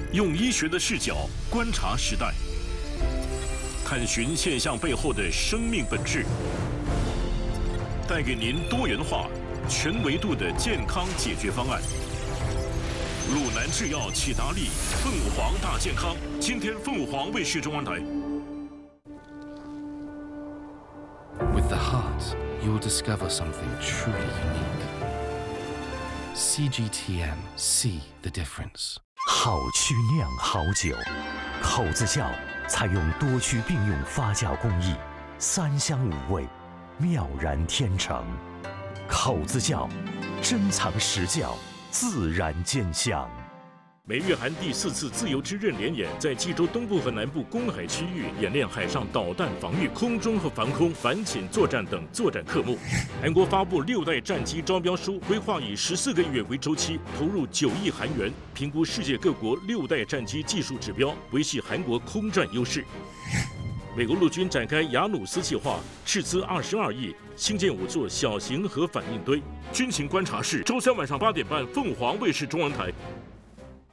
用医学的视角观察时代，探寻现象背后的生命本质，带给您多元化、全维度的健康解决方案。鲁南制药启达利凤凰大健康，今天凤凰卫视中文台。 With the heart, you'll discover something truly unique. CGTN, see the difference. 好曲酿好酒，口子窖采用多区并用发酵工艺，3香5味，妙然天成。口子窖，珍藏实窖，自然见香。 美日韩第4次自由之刃联演在济州东部和南部公海区域演练海上导弹防御、空中和防空反潜作战等作战科目。韩国发布6代战机招标书，规划以14个月为周期，投入9亿韩元，评估世界各国6代战机技术指标，维系韩国空战优势。美国陆军展开雅努斯计划，斥资22亿，兴建5座小型核反应堆。军情观察室，周3晚上8点半，凤凰卫视中文台。